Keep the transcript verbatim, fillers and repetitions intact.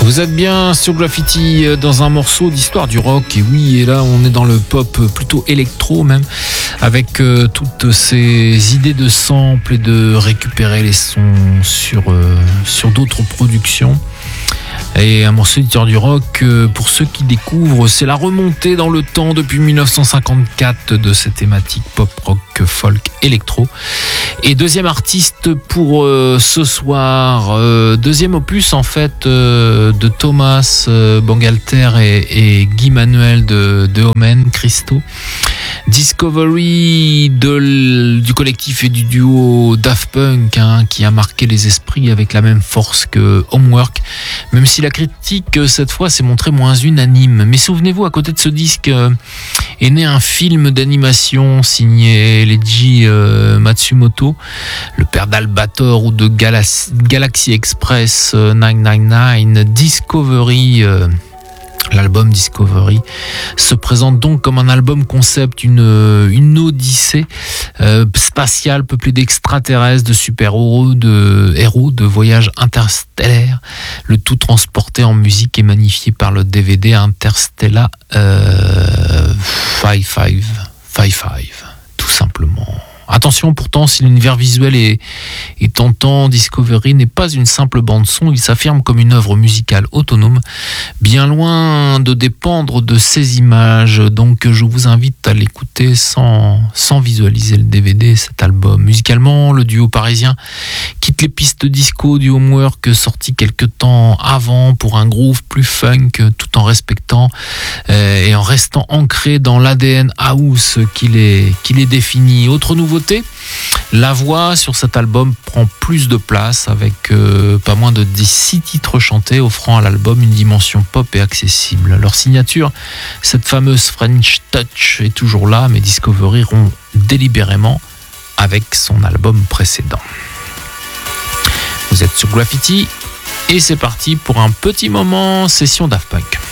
Vous êtes bien sur Graffiti dans un morceau d'histoire du rock. Et oui, et là on est dans le pop plutôt électro même, avec euh, toutes ces idées de samples et de récupérer les sons sur, euh, sur d'autres productions. Et un morceau d'histoire du rock, pour ceux qui découvrent, c'est la remontée dans le temps depuis dix-neuf cent cinquante-quatre de cette thématique pop, rock, folk, électro. Et deuxième artiste pour euh, ce soir, euh, deuxième opus en fait euh, de Thomas euh, Bangalter et, et Guy Manuel de, de Omen Christo. Discovery de, du collectif et du duo Daft Punk, hein, qui a marqué les esprits avec la même force que Homework, même si la critique cette fois s'est montrée moins unanime. Mais souvenez-vous, à côté de ce disque euh, est né un film d'animation signé Leiji euh, Matsumoto, le père d'Albator ou de Galaxy, Galaxy Express euh, neuf cent quatre-vingt-dix-neuf. Discovery euh, L'album Discovery se présente donc comme un album concept, une, une odyssée euh, spatiale peuplée d'extraterrestres, de super-héros, de héros, de voyages interstellaires, le tout transporté en musique et magnifié par le D V D Interstellar euh, cinquante-cinq, cinquante-cinq, tout simplement. Attention pourtant, si l'univers visuel est, est tentant, Discovery n'est pas une simple bande-son, il s'affirme comme une œuvre musicale autonome, bien loin de dépendre de ces images. Donc je vous invite à l'écouter sans, sans visualiser le D V D, cet album. Musicalement, le duo parisien quitte les pistes disco du Homework sorti quelques temps avant pour un groove plus funk, tout en respectant euh, et en restant ancré dans l'A D N house qu'il est, qu'il est défini. Autre nouveauté, la voix sur cet album prend plus de place avec euh, pas moins de six titres chantés, offrant à l'album une dimension pop et accessible. Leur signature, cette fameuse French Touch, est toujours là, mais Discovery rompt délibérément avec son album précédent. Vous êtes sur Graffiti et c'est parti pour un petit moment session Daft Punk.